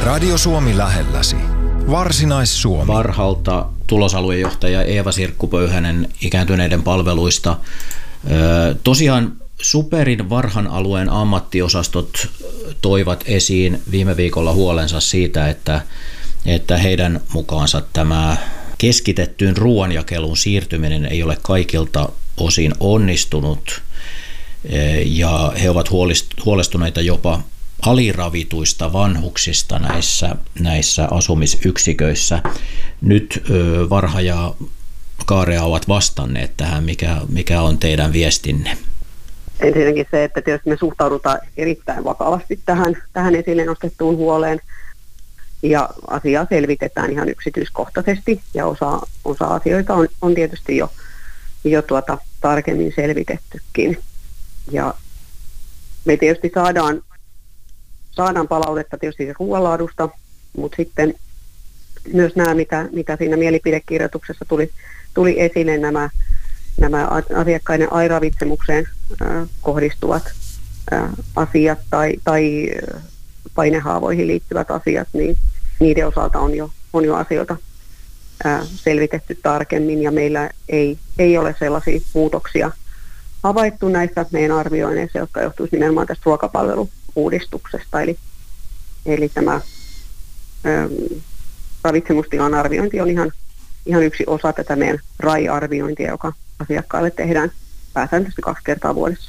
Radio Suomi lähelläsi. Varsinais-Suomi. Varhalta tulosaluejohtaja Eeva Sirkku-Pöyhänen ikääntyneiden palveluista. Tosiaan Superin Varhan alueen ammattiosastot toivat esiin viime viikolla huolensa siitä, että heidän mukaansa tämä keskitettyyn ruoanjakeluun siirtyminen ei ole kaikilta osin onnistunut, ja he ovat huolestuneita jopa aliravituista vanhuksista näissä asumisyksiköissä. Nyt Varha ja Kaarea ovat vastanneet tähän. Mikä on teidän viestinne? Ensinnäkin se, että tietysti me suhtaudutaan erittäin vakavasti tähän esille nostettuun huoleen, ja asiaa selvitetään ihan yksityiskohtaisesti, ja osa asioita on tietysti jo tarkemmin selvitettykin. Ja me tietysti saadaan palautetta tietysti ruoanlaadusta, mutta sitten myös nämä, mitä siinä mielipidekirjoituksessa tuli esille, nämä asiakkaiden aliravitsemukseen kohdistuvat asiat tai painehaavoihin liittyvät asiat, niin niiden osalta on jo asioita selvitetty tarkemmin, ja meillä ei ole sellaisia muutoksia havaittu näissä meidän arvioinneissa, jotka johtuisivat nimenomaan tästä ruokapalvelu-uudistuksesta. Eli tämä ravitsemustilan arviointi on ihan yksi osa tätä meidän RAI-arviointia, joka asiakkaille tehdään pääsääntöisesti 2 kertaa vuodessa.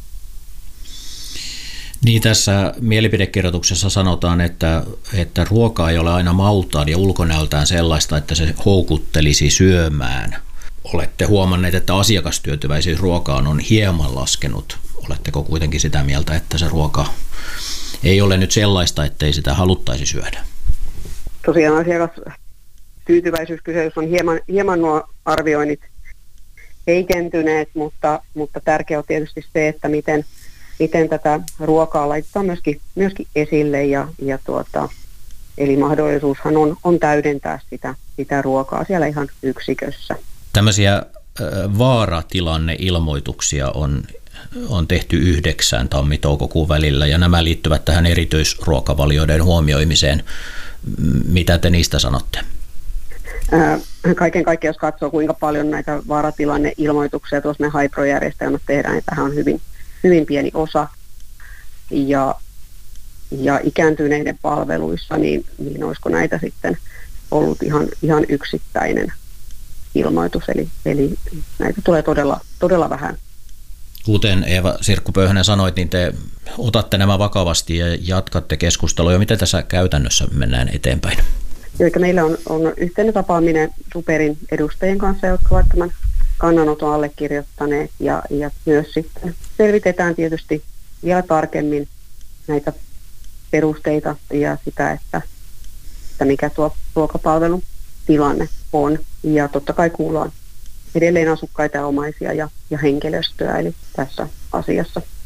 Niin, tässä mielipidekirjoituksessa sanotaan, että ruoka ei ole aina maultaan ja ulkonäöltään sellaista, että se houkuttelisi syömään. Olette huomanneet, että asiakastyytyväisyys ruokaan on hieman laskenut. Oletteko kuitenkin sitä mieltä, että se ruoka ei ole nyt sellaista, ettei sitä haluttaisi syödä? Tosiaan asiakastyytyväisyyskyselyssä on hieman nuo arvioinnit heikentyneet, mutta tärkeää on tietysti se, että miten tätä ruokaa laitetaan myöskin esille, eli mahdollisuushan on täydentää sitä ruokaa siellä ihan yksikössä. Tämmöisiä vaaratilanneilmoituksia on tehty 9 tammi-toukokuun välillä, ja nämä liittyvät tähän erityisruokavalioiden huomioimiseen. Mitä te niistä sanotte? Kaiken kaikkiaan, jos katsoo, kuinka paljon näitä vaaratilanneilmoituksia tuossa me HaiPro-järjestelmässä tehdään, niin tähän on hyvin pieni osa. Ja ikääntyneiden palveluissa, niin olisiko näitä sitten ollut ihan yksittäinen ilmoitus, eli näitä tulee todella vähän. Kuten Eeva Sirkku-Pöyhänen sanoit, niin te otatte nämä vakavasti ja jatkatte keskustelua. Ja miten tässä käytännössä mennään eteenpäin? Eli meillä on yhteinen tapaaminen Superin edustajien kanssa, jotka ovat tämän kannanoton allekirjoittaneet, ja myös sitten selvitetään tietysti vielä tarkemmin näitä perusteita ja sitä, että mikä tuo ruokapalvelun tilanne on. Ja totta kai kuullaan edelleen asukkaita ja omaisia ja henkilöstöä, eli tässä asiassa